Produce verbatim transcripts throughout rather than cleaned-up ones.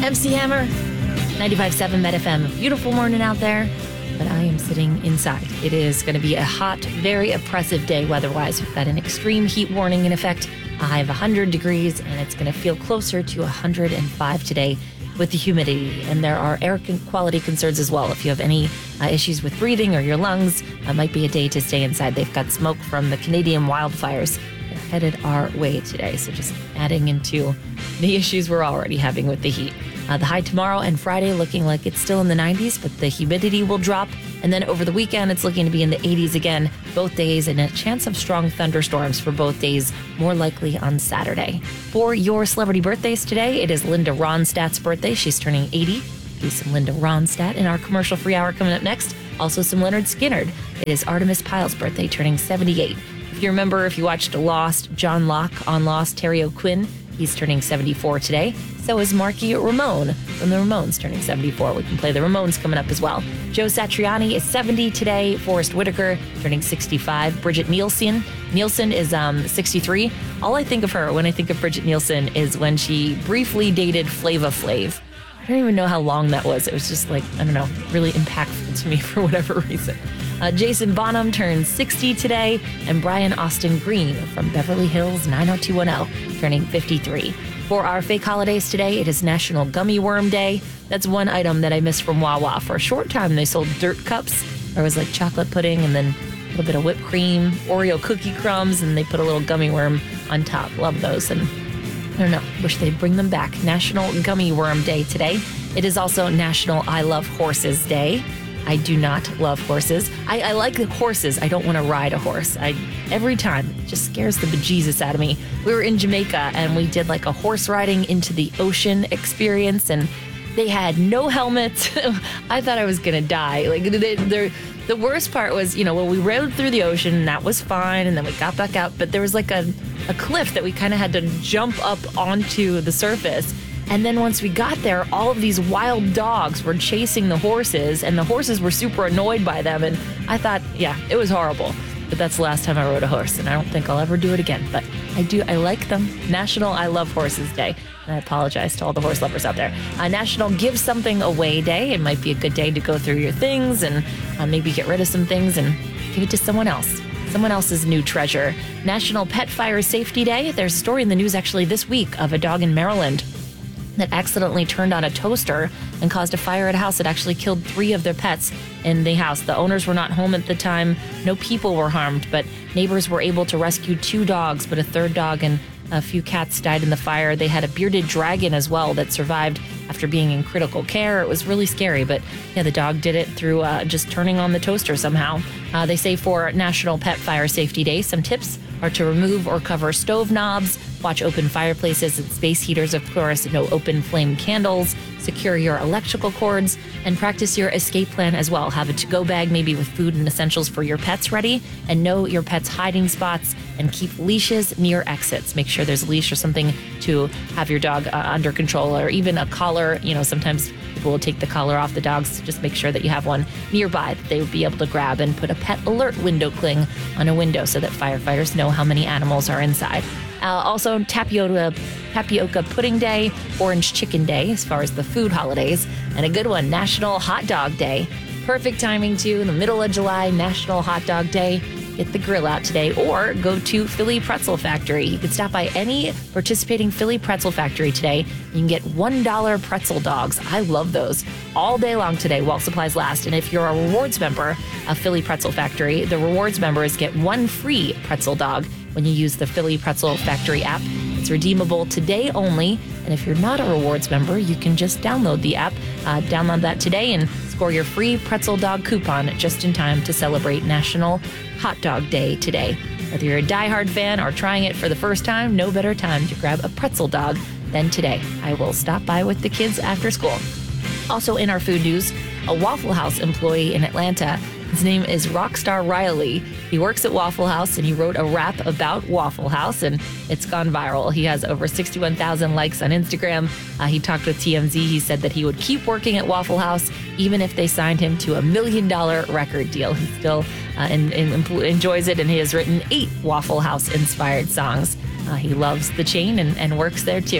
M C Hammer, ninety-five point seven Met F M. Beautiful morning out there, but I am sitting inside. It is going to be a hot, very oppressive day weather-wise. We've got an extreme heat warning in effect, a high of one hundred degrees, and it's going to feel closer to one hundred five today with the humidity. And there are air quality concerns as well. If you have any uh, issues with breathing or your lungs, it might be a day to stay inside. They've got smoke from the Canadian wildfires headed our way today. So just adding into the issues we're already having with the heat. Uh, the high tomorrow and Friday looking like it's still in the nineties, but the humidity will drop. And then over the weekend, it's looking to be in the eighties again, both days, and a chance of strong thunderstorms for both days, more likely on Saturday. For your celebrity birthdays today, it is Linda Ronstadt's birthday. She's turning eighty. Do some Linda Ronstadt in our commercial-free hour coming up next. Also some Leonard Skinner. It is Artemis Pyle's birthday, turning seventy-eight. If you remember, if you watched Lost, John Locke on Lost, Terry O'Quinn, he's turning seventy-four today. So is Marky Ramone from the Ramones, turning seventy-four. We can play the Ramones coming up as well. Joe Satriani is seventy today. Forrest Whitaker turning sixty-five. Bridget Nielsen. Nielsen is um, sixty-three. All I think of her when I think of Bridget Nielsen is when she briefly dated Flava Flav. I don't even know how long that was. It was just like, I don't know, really impactful to me for whatever reason. Uh, Jason Bonham turns sixty today, and Brian Austin Green from Beverly Hills nine oh two one oh turning fifty-three. For our fake holidays today, it is National Gummy Worm Day. That's one item that I missed from Wawa. For a short time, they sold dirt cups. There was like chocolate pudding and then a little bit of whipped cream, Oreo cookie crumbs, and they put a little gummy worm on top. Love those. And I don't know, wish they'd bring them back. National Gummy Worm Day today. It is also National I Love Horses Day. I do not love horses. I, I like the horses. I don't want to ride a horse. I every time it just scares the bejesus out of me. We were in Jamaica and we did like a horse riding into the ocean experience, and they had no helmets. I thought I was gonna die. Like they, they're. The worst part was, you know, well, we rode through the ocean and that was fine, and then we got back out, but there was like a, a cliff that we kind of had to jump up onto the surface. And then once we got there, all of these wild dogs were chasing the horses, and the horses were super annoyed by them. And I thought, yeah, it was horrible. But that's the last time I rode a horse, and I don't think I'll ever do it again. But I do, I like them. National I Love Horses Day. And I apologize to all the horse lovers out there. Uh, National Give Something Away Day. It might be a good day to go through your things and uh, maybe get rid of some things and give it to someone else. Someone else's new treasure. National Pet Fire Safety Day. There's a story in the news actually this week of a dog in Maryland that accidentally turned on a toaster and caused a fire at a house that actually killed three of their pets in the house. The owners were not home at the time. No people were harmed, but neighbors were able to rescue two dogs, but a third dog and a few cats died in the fire. They had a bearded dragon as well that survived after being in critical care. It was really scary, but yeah, the dog did it through uh, just turning on the toaster somehow. Uh, they say for National Pet Fire Safety Day, some tips are to remove or cover stove knobs, watch open fireplaces and space heaters, of course, no open flame candles, secure your electrical cords, and practice your escape plan as well. Have a to-go bag, maybe with food and essentials for your pets ready, and know your pet's hiding spots, and keep leashes near exits. Make sure there's a leash or something to have your dog uh, under control, or even a collar. You know, sometimes people will take the collar off the dogs. Just make sure that you have one nearby that they would be able to grab, and put a pet alert window cling on a window so that firefighters know how many animals are inside. Uh, also, tapioca, tapioca pudding day, orange chicken day, as far as the food holidays, and a good one, National Hot Dog Day. Perfect timing, too, in the middle of July, National Hot Dog Day. Get the grill out today, or go to Philly Pretzel Factory. You can stop by any participating Philly Pretzel Factory today. You can get one dollar pretzel dogs. I love those. All day long today while supplies last. And if you're a rewards member of Philly Pretzel Factory, the rewards members get one free pretzel dog when you use the Philly Pretzel Factory app. It's redeemable today only. And if you're not a rewards member, you can just download the app. Uh, download that today and score your free pretzel dog coupon just in time to celebrate National Hot Dog Day today. Whether you're a diehard fan or trying it for the first time, no better time to grab a pretzel dog than today. I will stop by with the kids after school. Also in our food news, a Waffle House employee in Atlanta. His name is Rockstar Riley. He works at Waffle House, and he wrote a rap about Waffle House, and it's gone viral. He has over sixty-one thousand likes on Instagram. Uh, he talked with T M Z. He said that he would keep working at Waffle House even if they signed him to a million dollar record deal. He still uh, in, in, enjoys it, and he has written eight Waffle House inspired songs. Uh, he loves the chain and, and works there too.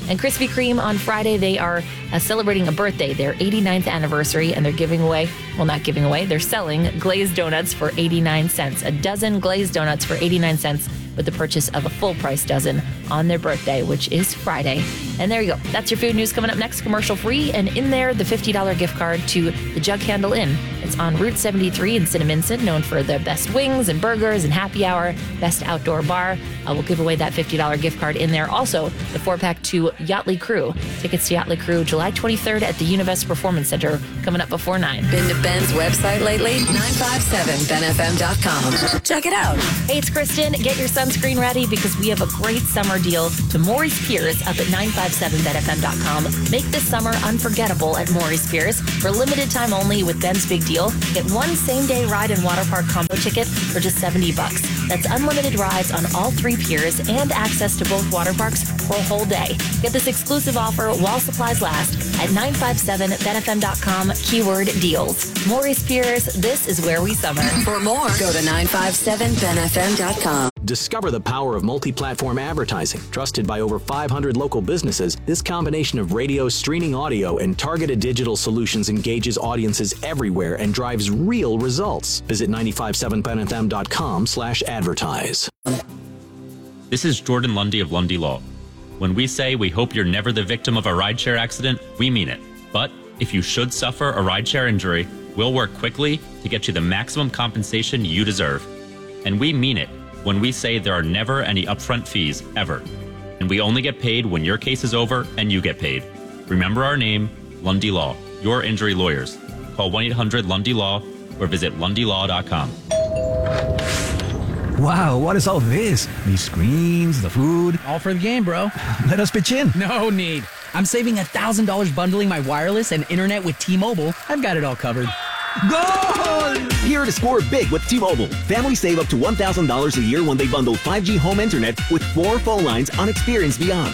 And Krispy Kreme on Friday, they are uh, celebrating a birthday, their eighty-ninth anniversary, and they're giving away, well, not giving away, they're selling glazed donuts for eighty-nine cents. A dozen glazed donuts for eighty-nine cents with the purchase of a full price dozen on their birthday, which is Friday. And there you go. That's your food news. Coming up next, commercial free. And in there, the fifty dollars gift card to the Jug Handle Inn. It's on Route seventy-three in Cinnaminson, known for their best wings and burgers and happy hour, best outdoor bar. Uh, we'll give away that fifty dollars gift card in there. Also, the four-pack to Yachtly Crew. Tickets to Yachtly Crew July twenty-third at the Univest Performance Center, coming up before nine. Been to Ben's website lately? nine five seven ben f m dot com. Check it out. Hey, it's Kristen. Get your sunscreen ready because we have a great summer deal to Maurice Piers up at nine five seven ben f m dot com. Make this summer unforgettable at Maurice Piers. For limited time only with Ben's Big Deal, get one same-day ride and water park combo ticket for just seventy bucks. That's unlimited rides on all three piers and access to both water parks for a whole day. Get this exclusive offer while supplies last at nine five seven ben f m dot com, keyword deals. Maurice Piers, this is where we summer. For more, go to nine five seven ben f m dot com. Discover the power of multi-platform advertising. Trusted by over five hundred local businesses, this combination of radio, streaming audio, and targeted digital solutions engages audiences everywhere and drives real results. Visit nine five seven ben f m dot com slash advertise. This is Jordan Lundy of Lundy Law. When we say we hope you're never the victim of a rideshare accident, we mean it. But if you should suffer a rideshare injury, we'll work quickly to get you the maximum compensation you deserve. And we mean it when we say there are never any upfront fees, ever. And we only get paid when your case is over and you get paid. Remember our name, Lundy Law, your injury lawyers. Call one eight hundred Lundy Law or visit lundy law dot com. Wow, what is all this? These screens, the food. All for the game, bro. Let us pitch in. No need. I'm saving one thousand dollars bundling my wireless and internet with T-Mobile. I've got it all covered. Goal! Here to score big with T-Mobile. Families save up to one thousand dollars a year when they bundle five G home internet with four phone lines on Experience Beyond.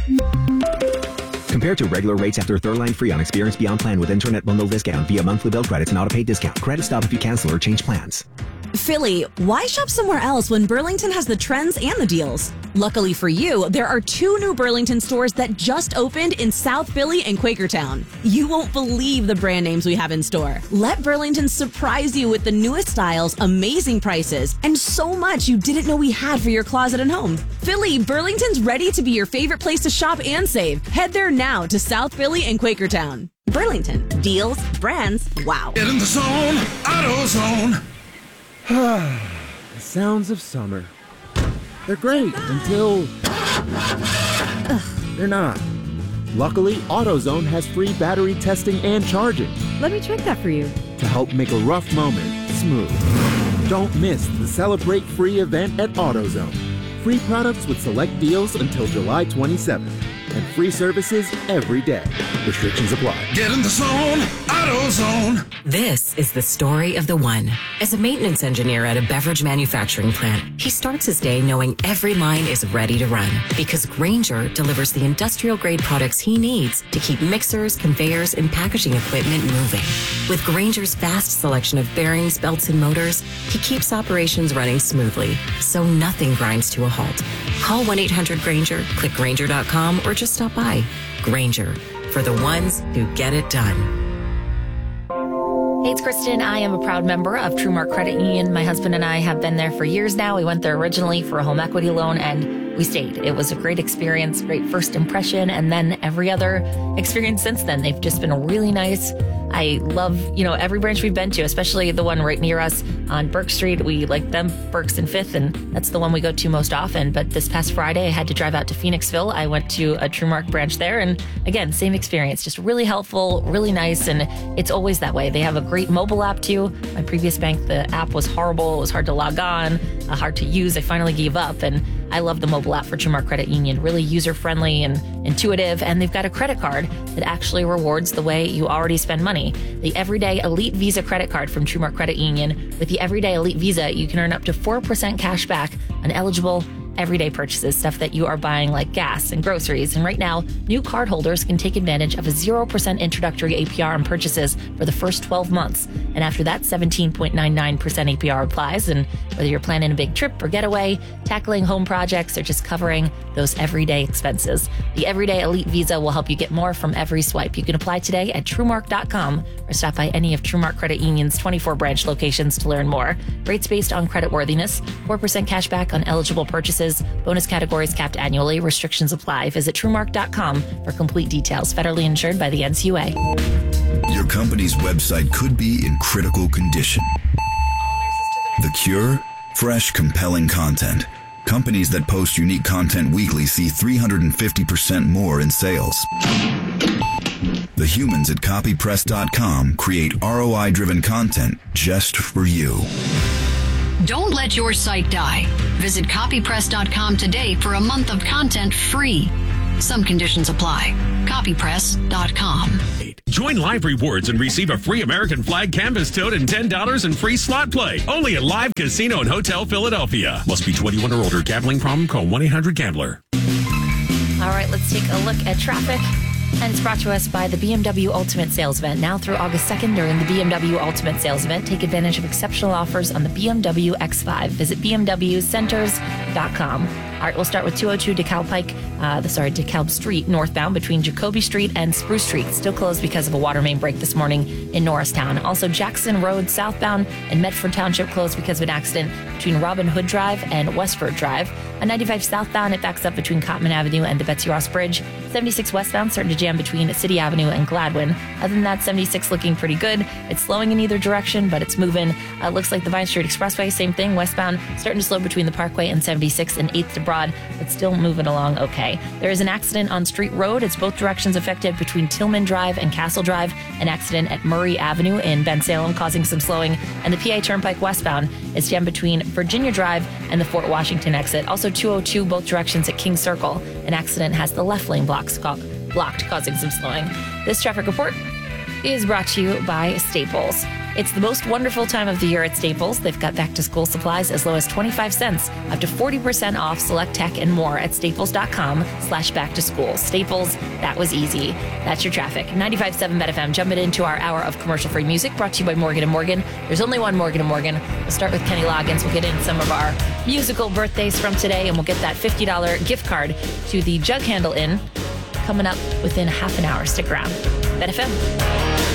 Compared to regular rates after third line free on Experience Beyond plan with internet bundle discount via monthly bill credits and auto-pay discount. Credit stop if you cancel or change plans. Philly, why shop somewhere else when Burlington has the trends and the deals? Luckily for you, there are two new Burlington stores that just opened in South Philly and Quakertown. You won't believe the brand names we have in store. Let Burlington surprise you with the newest styles, amazing prices, and so much you didn't know we had for your closet and home. Philly, Burlington's ready to be your favorite place to shop and save. Head there now to South Philly and Quakertown. Burlington, deals, brands, wow. Get in the zone, AutoZone. The sounds of summer. They're great until they're not. Luckily, AutoZone has free battery testing and charging. Let me check that for you. To help make a rough moment smooth. Don't miss the Celebrate Free event at AutoZone. Free products with select deals until July twenty-seventh. And free services every day. Restrictions apply. Get in the zone, AutoZone. This is the story of the one. As a maintenance engineer at a beverage manufacturing plant, he starts his day knowing every line is ready to run because Grainger delivers the industrial-grade products he needs to keep mixers, conveyors, and packaging equipment moving. With Grainger's vast selection of bearings, belts, and motors, he keeps operations running smoothly, so nothing grinds to a halt. Call one eight hundred Grainger, click Grainger dot com, or just stop by. Grainger, for the ones who get it done. Hey, it's Kristen. I am a proud member of TrueMark Credit Union. My husband and I have been there for years now. We went there originally for a home equity loan and we stayed. It was a great experience, great first impression, and then every other experience since then. They've just been really nice. I love, you know, every branch we've been to, especially the one right near us on Burke Street. We like them, Burke's and Fifth, and that's the one we go to most often. But this past Friday, I had to drive out to Phoenixville. I went to a TrueMark branch there, and again, same experience, just really helpful, really nice, and it's always that way. They have a great mobile app too. My previous bank, the app was horrible. It was hard to log on, uh, hard to use. I finally gave up, and I love the mobile app for TrueMark Credit Union. Really user-friendly and intuitive, and they've got a credit card that actually rewards the way you already spend money. The Everyday Elite Visa credit card from TrueMark Credit Union. With the Everyday Elite Visa, you can earn up to four percent cash back on eligible everyday purchases, stuff that you are buying like gas and groceries. And right now, new cardholders can take advantage of a zero percent introductory A P R on purchases for the first twelve months. And after that, seventeen point nine nine percent A P R applies. And whether you're planning a big trip or getaway, tackling home projects, or just covering those everyday expenses, the Everyday Elite Visa will help you get more from every swipe. You can apply today at TrueMark dot com or stop by any of TrueMark Credit Union's twenty-four branch locations to learn more. Rates based on creditworthiness, four percent cash back on eligible purchases, bonus categories capped annually, restrictions apply. Visit TrueMark dot com for complete details. Federally insured by the N C U A. Your company's website could be in critical condition. The cure? Fresh, compelling content. Companies that post unique content weekly see three hundred fifty percent more in sales. The humans at copy press dot com create R O I-driven content just for you. Don't let your site die. Visit copy press dot com today for a month of content free. Some conditions apply. copy press dot com. Join Live Rewards and receive a free American flag canvas tote and ten dollars in free slot play. Only at Live Casino and Hotel Philadelphia. Must be twenty-one or older. Gambling problem? Call one eight hundred gambler. All right, let's take a look at traffic. And it's brought to us by the B M W Ultimate Sales Event. Now through August second during the B M W Ultimate Sales Event, take advantage of exceptional offers on the B M W X five. Visit b m w centers dot com. All right, we'll start with two oh two DeKalb Pike, uh, the, sorry, DeKalb Street northbound between Jacoby Street and Spruce Street. Still closed because of a water main break this morning in Norristown. Also, Jackson Road southbound and Medford Township closed because of an accident between Robin Hood Drive and Westford Drive. On ninety-five southbound, it backs up between Cotman Avenue and the Betsy Ross Bridge. seventy-six westbound starting to jam between City Avenue and Gladwin. Other than that, seventy-six looking pretty good. It's slowing in either direction, but it's moving. Uh, looks like the Vine Street Expressway, same thing. Westbound starting to slow between the Parkway and seventy-six and eighth to Broad, but still moving along okay. There is an accident on Street Road. It's both directions affected between Tillman Drive and Castle Drive. An accident at Murray Avenue in Bensalem causing some slowing. And the P A Turnpike westbound is jammed between Virginia Drive and the Fort Washington exit. Also two oh two both directions at King Circle. An accident has the left lane blocks ca- blocked, causing some slowing. This traffic report is brought to you by Staples. It's the most wonderful time of the year at Staples. They've got back-to-school supplies as low as twenty-five cents, up to forty percent off select tech and more at staples.com slash back-to-school. Staples, that was easy. That's your traffic. ninety-five point seven Met F M, jumping into our hour of commercial-free music brought to you by Morgan and Morgan. There's only one Morgan and Morgan. We'll start with Kenny Loggins. We'll get in some of our musical birthdays from today, and we'll get that fifty dollars gift card to the Jug Handle Inn coming up within half an hour. Stick around. Met F M.